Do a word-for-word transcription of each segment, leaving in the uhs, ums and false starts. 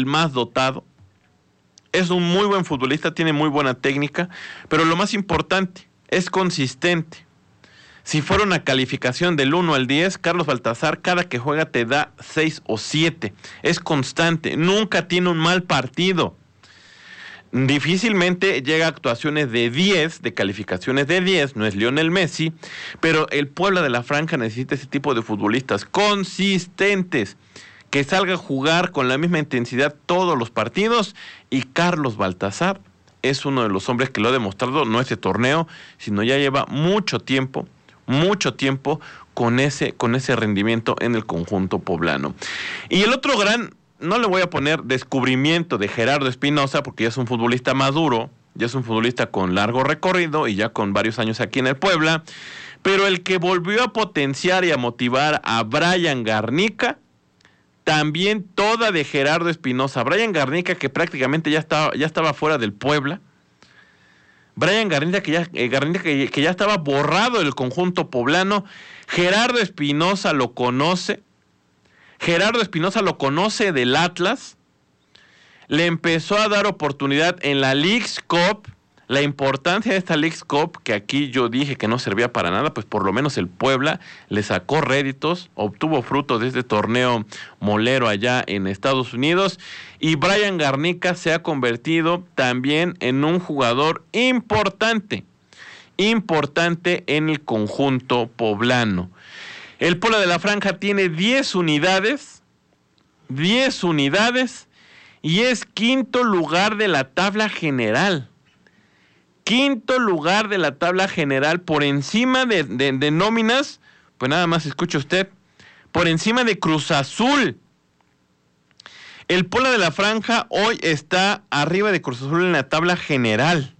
el más dotado. Es un muy buen futbolista, tiene muy buena técnica, pero lo más importante, es consistente. Si fuera una calificación del uno al diez, Carlos Baltazar cada que juega te da seis o siete. Es constante, nunca tiene un mal partido. Difícilmente llega a actuaciones de diez, de calificaciones de diez, no es Lionel Messi, pero el Puebla de la Franja necesita ese tipo de futbolistas consistentes, que salga a jugar con la misma intensidad todos los partidos, y Carlos Baltazar es uno de los hombres que lo ha demostrado, no este torneo, sino ya lleva mucho tiempo, mucho tiempo con ese, con ese rendimiento en el conjunto poblano. Y el otro gran, no le voy a poner descubrimiento de Gerardo Espinoza, porque ya es un futbolista maduro, ya es un futbolista con largo recorrido y ya con varios años aquí en el Puebla, pero el que volvió a potenciar y a motivar a Brian Garnica, también toda de Gerardo Espinoza. Brian Garnica, que prácticamente ya estaba, ya estaba fuera del Puebla. Brian Garnica, que ya, eh, Garnica que, que ya estaba borrado del conjunto poblano. Gerardo Espinoza lo conoce. Gerardo Espinoza lo conoce del Atlas. Le empezó a dar oportunidad en la Leagues Cup. La importancia de esta Leagues Cup, que aquí yo dije que no servía para nada, pues por lo menos el Puebla le sacó réditos, obtuvo frutos de este torneo molero allá en Estados Unidos, y Brian Garnica se ha convertido también en un jugador importante, importante en el conjunto poblano. El Puebla de la Franja tiene diez unidades, diez unidades, y es quinto lugar de la tabla general. Quinto lugar de la tabla general, por encima de, de, de nóminas, pues nada más escuche usted, por encima de Cruz Azul. El Puebla de la Franja hoy está arriba de Cruz Azul en la tabla general,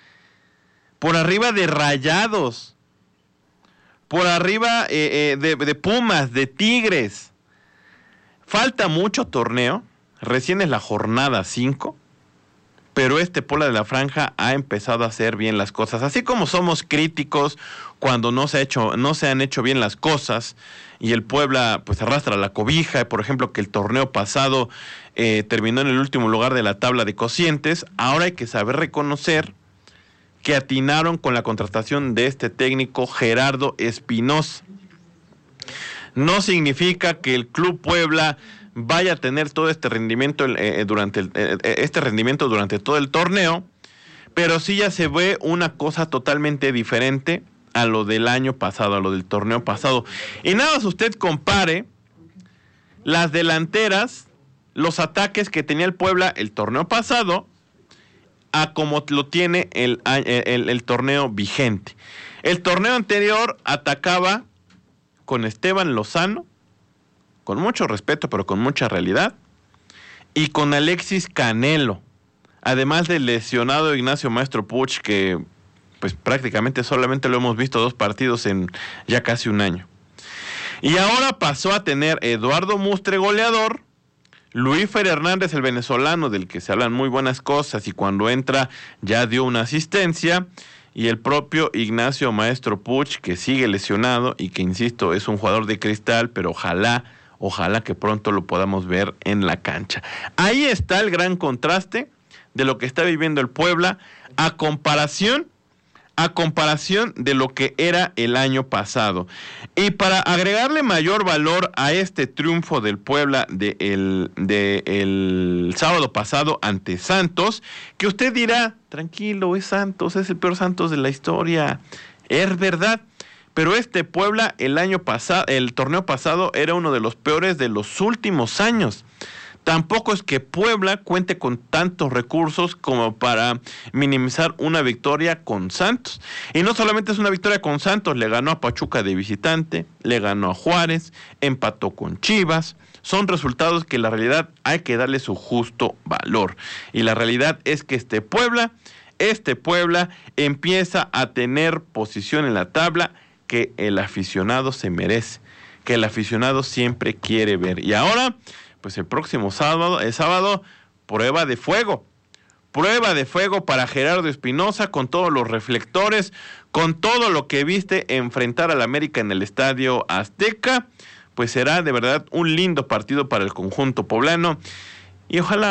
por arriba de Rayados, por arriba eh, eh, de, de Pumas, de Tigres. Falta mucho torneo, recién es la jornada cinco, pero este Puebla de la Franja ha empezado a hacer bien las cosas. Así como somos críticos cuando no se ha hecho, no se han hecho bien las cosas, y el Puebla pues arrastra la cobija, por ejemplo, que el torneo pasado eh, terminó en el último lugar de la tabla de cocientes. Ahora hay que saber reconocer que atinaron con la contratación de este técnico Gerardo Espinoza. No significa que el Club Puebla vaya a tener todo este rendimiento eh, durante el, eh, este rendimiento durante todo el torneo, pero sí ya se ve una cosa totalmente diferente a lo del año pasado, a lo del torneo pasado. Y nada más usted compare las delanteras, los ataques que tenía el Puebla el torneo pasado a como lo tiene el, el, el torneo vigente. El torneo anterior atacaba con Esteban Lozano, con mucho respeto, pero con mucha realidad, y con Alexis Canelo, además del lesionado Ignacio Maestro Puch, que pues prácticamente solamente lo hemos visto dos partidos en ya casi un año. Y ahora pasó a tener Eduardo Mustre goleador, Luífer Hernández, el venezolano, del que se hablan muy buenas cosas, y cuando entra ya dio una asistencia, y el propio Ignacio Maestro Puch, que sigue lesionado y que, insisto, es un jugador de cristal, pero ojalá Ojalá que pronto lo podamos ver en la cancha. Ahí está el gran contraste de lo que está viviendo el Puebla a comparación, a comparación de lo que era el año pasado. Y para agregarle mayor valor a este triunfo del Puebla de el, de el sábado pasado ante Santos, que usted dirá, tranquilo, es Santos, es el peor Santos de la historia. Es verdad. Pero este Puebla el año pasado, el torneo pasado, era uno de los peores de los últimos años. Tampoco es que Puebla cuente con tantos recursos como para minimizar una victoria con Santos. Y no solamente es una victoria con Santos, le ganó a Pachuca de visitante, le ganó a Juárez, empató con Chivas. Son resultados que la realidad hay que darle su justo valor. Y la realidad es que este Puebla, este Puebla empieza a tener posición en la tabla que el aficionado se merece, que el aficionado siempre quiere ver. Y ahora, pues el próximo sábado, el sábado, prueba de fuego, prueba de fuego para Gerardo Espinoza, con todos los reflectores, con todo lo que viste enfrentar al América en el Estadio Azteca. Pues será de verdad un lindo partido para el conjunto poblano, y ojalá